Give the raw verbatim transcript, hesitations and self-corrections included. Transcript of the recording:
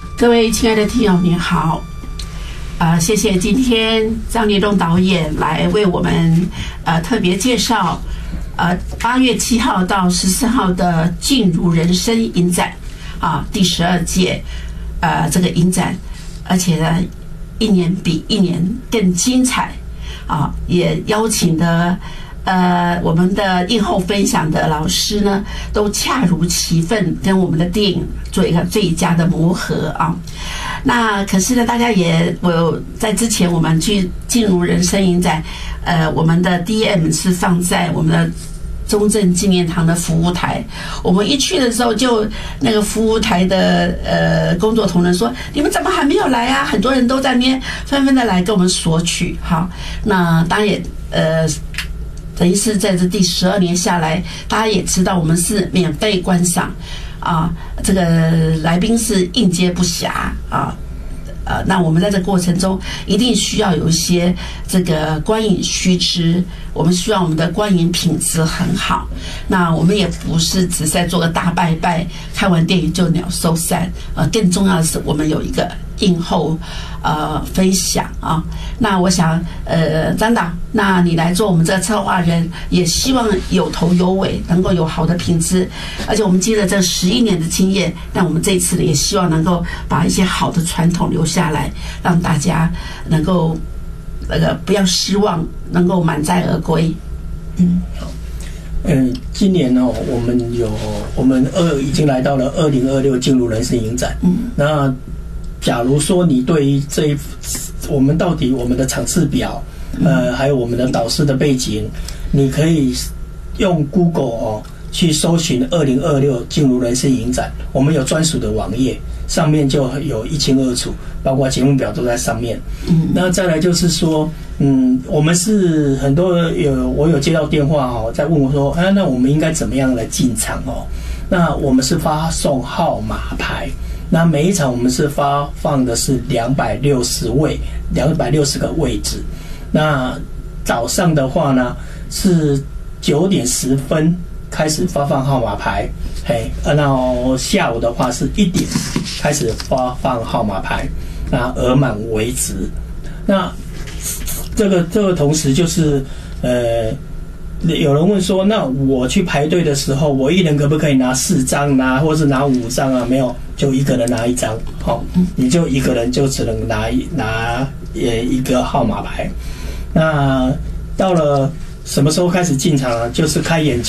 各位亲爱的听友，你好，呃，谢谢今天张立东导演来为我们呃特别介绍呃八月七号到十四号的静茹人生影展啊，第十二届呃这个影展，而且呢一年比一年更精彩啊，也邀请的。呃，我们的映后分享的老师呢，都恰如其分，跟我们的电影做一个最佳的磨合啊。那可是呢，大家也我在之前我们去进入人生影展，呃，我们的 D M 是放在我们的中正纪念堂的服务台。我们一去的时候，就那个服务台的呃工作同仁说：“你们怎么还没有来啊？”很多人都在那边纷纷的来跟我们索取。好，那当然也呃。等于是在这第十二年下来，大家也知道我们是免费观赏啊，这个来宾是应接不暇啊。呃，那我们在这过程中一定需要有一些这个观影须知，我们需要我们的观影品质很好。那我们也不是只在做个大拜拜，看完电影就鸟兽散。呃，更重要的是我们有一个映后呃分享啊。那我想呃张导，那你来做我们这个策划人，也希望有头有尾，能够有好的品质。而且我们积了这十一年的经验，但我们这一次呢，也希望能够把一些好的传统留下来，让大家能够那个不要失望，能够满载而归。嗯，好。 嗯，今年哦，我们有我们二已经来到了二零二六静茹人生影展。嗯，那假如说你对于这一我们到底我们的场次表，呃，还有我们的导师的背景，你可以用 Google 哦去搜寻二零二六静茹人生影展，我们有专属的网页，上面就有一清二楚，包括节目表都在上面。嗯，那再来就是说，嗯，我们是很多有我有接到电话哦，在问我说，啊，那我们应该怎么样来进场哦？那我们是发送号码牌。那每一场我们是发放的是两百六十位，两百六十个位置。那早上的话呢是九点十分开始发放号码牌，嘿，然后下午的话是一点开始发放号码牌，那额满为止。那这个这个同时就是呃。有人问说，那我去排队的时候，我一人可不可以拿四张拿，或是拿五张啊？没有，就一个人拿一张，好，你就一个人就只能拿拿呃一个号码牌。那到了什么时候开始进场呢？就是开演